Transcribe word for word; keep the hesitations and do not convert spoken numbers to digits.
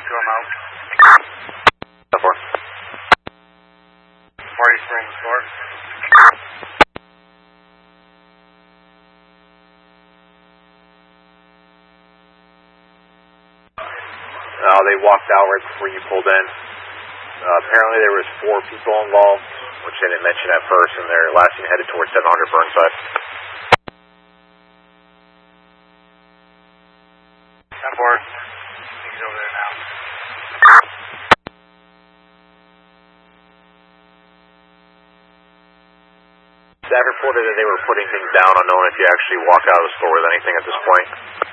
to him out. ten four. Party Springs four. Uh, they walked out right before you pulled in. Uh, apparently there was four people involved, which they didn't mention at first, and they're last seen headed towards seven hundred Burnside. ten four. He's over there now. Staff reported that they were putting things down, unknown if you actually walk out of the store with anything at this point.